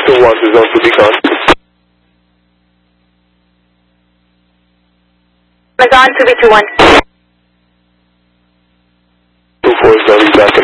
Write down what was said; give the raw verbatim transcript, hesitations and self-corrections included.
two one to zone two beacon. Amazon two B two one. two four zero, back